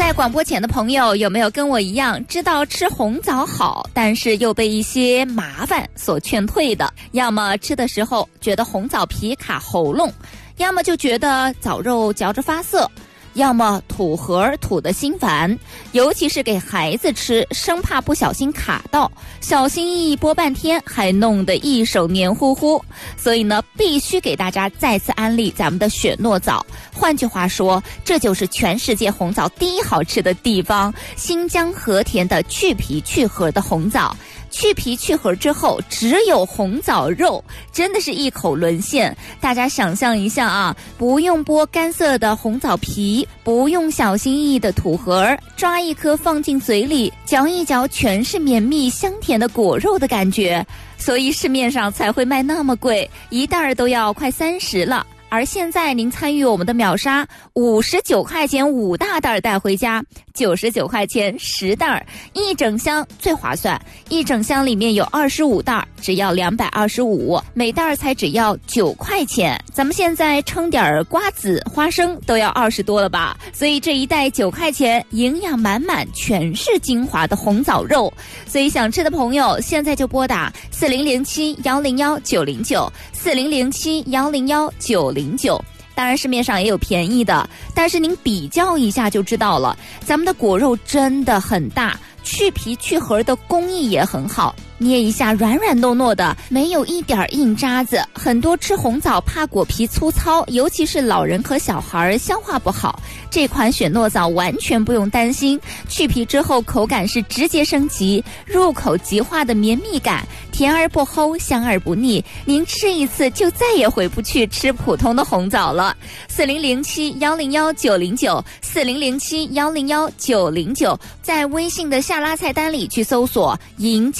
在广播前的朋友有没有跟我一样知道吃红枣好，但是又被一些麻烦所劝退的？要么吃的时候觉得红枣皮卡喉咙，要么就觉得枣肉嚼着发涩，要么吐核吐得心烦，尤其是给孩子吃，生怕不小心卡到，小心翼翼剥半天，还弄得一手黏糊糊。所以呢，必须给大家再次安利咱们的雪诺枣。换句话说，这就是全世界红枣第一好吃的地方——新疆和田的去皮去核的红枣。去皮去核之后，只有红枣肉，真的是一口沦陷。大家想象一下啊，不用剥干涩的红枣皮，不用小心翼翼的吐核，抓一颗放进嘴里，嚼一嚼，全是绵密香甜的果肉的感觉。所以市面上才会卖那么贵，一袋都要快30了。而现在您参与我们的秒杀，59块钱5大袋带回家，99块钱10袋，一整箱最划算。一整箱里面有25袋，只要225，每袋才只要9块钱。咱们现在称点瓜子、花生都要20多了吧？所以这一袋9块钱，营养满满，全是精华的红枣肉。所以想吃的朋友，现在就拨打4007-101-909，4007-101-909。当然市面上也有便宜的，但是您比较一下就知道了，咱们的果肉真的很大，去皮去核的工艺也很好，捏一下软软糯糯的，没有一点硬渣子。很多吃红枣怕果皮粗糙，尤其是老人和小孩消化不好，这款雪诺枣完全不用担心，去皮之后口感是直接升级，入口即化的绵密感，甜而不齁，香而不腻，您吃一次就再也回不去吃普通的红枣了。4007-101-909，4007-101-909，在微信的下拉菜单里去搜索营